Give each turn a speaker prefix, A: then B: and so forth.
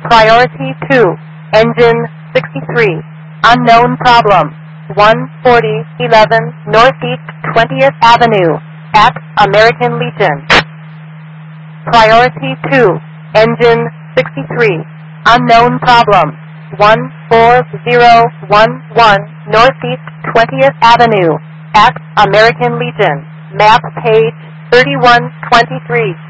A: Priority 2, engine 63, unknown problem, 14011 Northeast 20th Avenue, at American Legion. Priority 2, engine 63, unknown problem, 14011 Northeast 20th Avenue, at American Legion, map page 3123.